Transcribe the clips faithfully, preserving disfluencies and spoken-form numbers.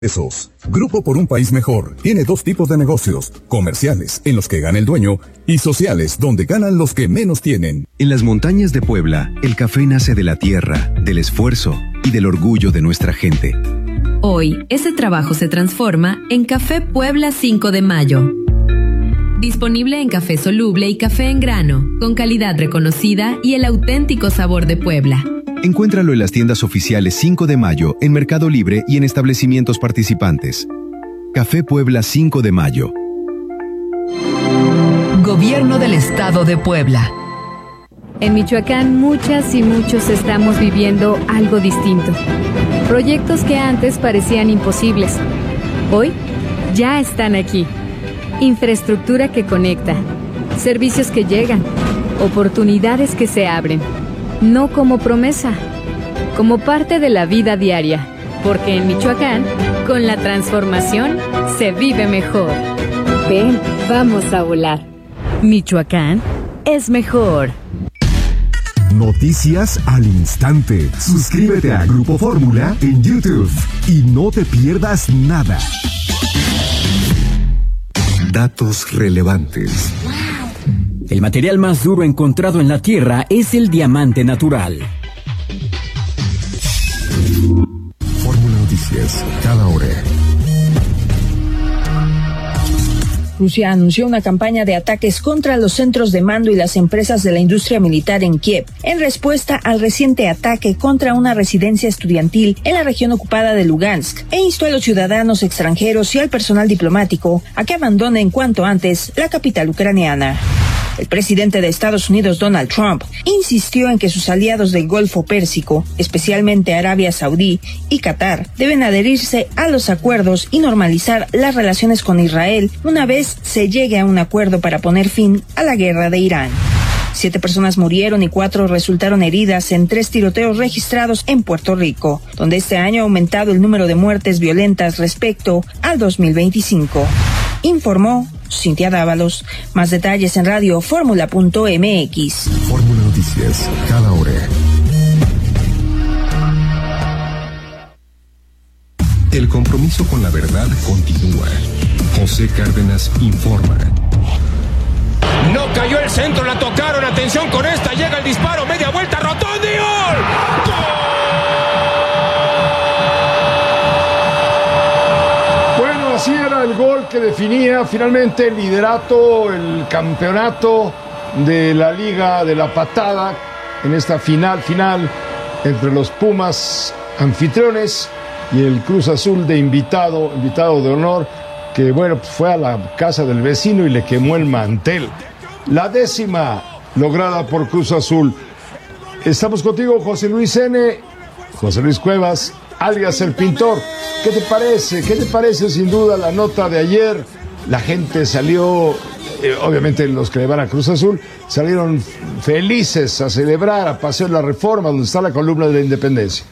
Esos. Grupo por un país mejor tiene dos tipos de negocios: comerciales, en los que gana el dueño, y sociales, donde ganan los que menos tienen. En las montañas de Puebla, el café nace de la tierra, del esfuerzo y del orgullo de nuestra gente. Hoy, ese trabajo se transforma en Café Puebla cinco de mayo. Disponible en café soluble y café en grano, con calidad reconocida y el auténtico sabor de Puebla. Encuéntralo en las tiendas oficiales cinco de mayo, en Mercado Libre y en establecimientos participantes. Café Puebla cinco de mayo. Gobierno del Estado de Puebla. En Michoacán, muchas y muchos estamos viviendo algo distinto. Proyectos que antes parecían imposibles, hoy ya están aquí. Infraestructura que conecta, servicios que llegan, oportunidades que se abren. No como promesa, como parte de la vida diaria, porque en Michoacán, con la transformación, se vive mejor. Ven, vamos a volar. Michoacán es mejor. Noticias al instante. Suscríbete a Grupo Fórmula en YouTube y no te pierdas nada. Datos relevantes. El material más duro encontrado en la Tierra es el diamante natural. Fórmula Noticias, cada hora. Rusia anunció una campaña de ataques contra los centros de mando y las empresas de la industria militar en Kiev, en respuesta al reciente ataque contra una residencia estudiantil en la región ocupada de Lugansk, e instó a los ciudadanos extranjeros y al personal diplomático a que abandonen cuanto antes la capital ucraniana. El presidente de Estados Unidos, Donald Trump, insistió en que sus aliados del Golfo Pérsico, especialmente Arabia Saudí y Qatar, deben adherirse a los acuerdos y normalizar las relaciones con Israel una vez se llegue a un acuerdo para poner fin a la guerra de Irán. Siete personas murieron y cuatro resultaron heridas en tres tiroteos registrados en Puerto Rico, donde este año ha aumentado el número de muertes violentas respecto al dos mil veinticinco. Informó Cintia Dávalos. Más detalles en radio fórmula punto m x. Fórmula Noticias, cada hora. El compromiso con la verdad continúa. José Cárdenas informa. No cayó el centro, la tocaron, atención con esta, llega el disparo, media vuelta, Rotondi, ¡gol! ¡Gol! Así era el gol que definía finalmente el liderato, el campeonato de la Liga de la Patada en esta final final entre los Pumas anfitriones y el Cruz Azul de invitado, invitado de honor, que bueno, pues fue a la casa del vecino y le quemó el mantel. La décima lograda por Cruz Azul. Estamos contigo, José Luis N., José Luis Cuevas, alias El Pintor. ¿Qué te parece? ¿Qué te parece sin duda la nota de ayer? La gente salió, eh, obviamente los que le van a Cruz Azul, salieron felices a celebrar, a Paseo de la Reforma, donde está la columna de la Independencia.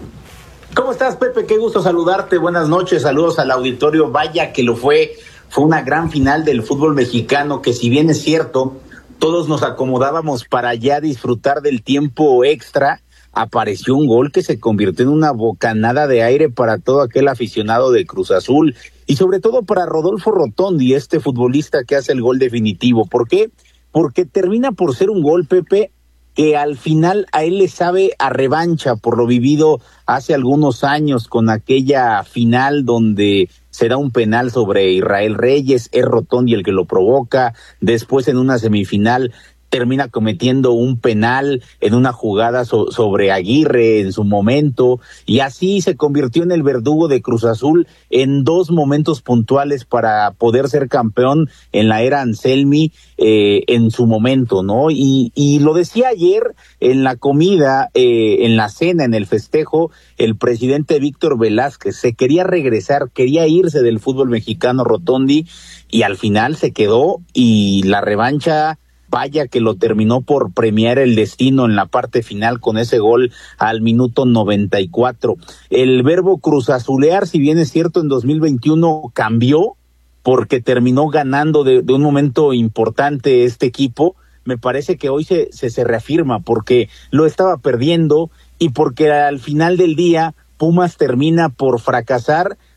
¿Cómo estás, Pepe? Qué gusto saludarte. Buenas noches, saludos al auditorio. Vaya que lo fue. Fue una gran final del fútbol mexicano que, si bien es cierto, todos nos acomodábamos para ya disfrutar del tiempo extra, apareció un gol que se convirtió en una bocanada de aire para todo aquel aficionado de Cruz Azul y sobre todo para Rodolfo Rotondi, este futbolista que hace el gol definitivo. ¿Por qué? Porque termina por ser un gol, Pepe, que al final a él le sabe a revancha por lo vivido hace algunos años con aquella final donde se da un penal sobre Israel Reyes, es Rotondi el que lo provoca, después en una semifinal termina cometiendo un penal en una jugada so- sobre Aguirre en su momento, y así se convirtió en el verdugo de Cruz Azul en dos momentos puntuales para poder ser campeón en la era Anselmi eh, en su momento, ¿no? Y, y lo decía ayer en la comida, eh, en la cena, en el festejo, el presidente Víctor Velázquez se quería regresar, quería irse del fútbol mexicano Rotondi, y al final se quedó, y la revancha, vaya que lo terminó por premiar el destino en la parte final con ese gol al minuto noventa y cuatro. El verbo cruzazulear, si bien es cierto, en dos mil veintiuno cambió porque terminó ganando de, de un momento importante este equipo. Me parece que hoy se, se, se reafirma porque lo estaba perdiendo y porque al final del día Pumas termina por fracasar